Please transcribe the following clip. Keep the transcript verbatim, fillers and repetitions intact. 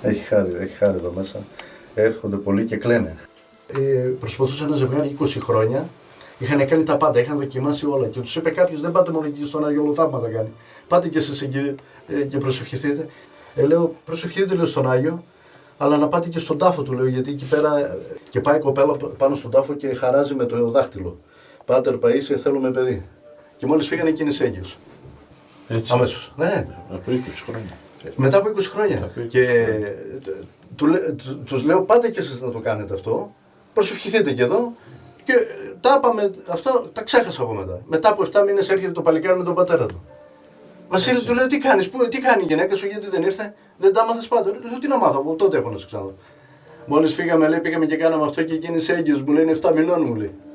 Έχει χάρη, έχει χάρη εδώ μέσα. Έρχονται πολλοί και κλαίνε. Ε, προσπαθούσα ένα ζευγάρι είκοσι χρόνια. Είχαν κάνει τα πάντα, είχαν δοκιμάσει όλα. Και του είπε κάποιο: δεν πάτε μόνο εκεί στον Άγιο, όλο θαύματα κάνει. Πάτε και εσεί εκεί ε, και προσευχηθείτε. Ε, λέω: προσευχηθείτε, λέω, στον Άγιο, αλλά να πάτε και στον τάφο του, λέω, γιατί εκεί πέρα. Και πάει η κοπέλα πάνω στον τάφο και χαράζει με το δάχτυλο. Πάτερ Παΐσιε, θέλουμε παιδί. Και μόλις φύγανε εκείνης έγκυος. Έτσι. Αμέσως. Ναι. Από είκοσι χρόνια. Μετά από είκοσι χρόνια. Από είκοσι και χρόνια. του, του, τους λέω: πάτε και εσείς να το κάνετε αυτό. Προσευχηθείτε και εδώ. Και τα είπαμε αυτό, τα ξέχασα εγώ μετά. Μετά από επτά μήνες έρχεται το παλικάρι με τον πατέρα του. Βασίλη, του λέω: τι κάνεις, πού, τι κάνει η γυναίκα σου, γιατί δεν ήρθε, δεν τα μάθες πάντα. Λέω: τι να μάθω, από τότε έχω να σε ξαναδώ. Μόλις φύγαμε, λέει, πήγαμε και κάναμε αυτό και εκείνη έγκυος, μου λέει: είναι επτά μηνών, μου λέει.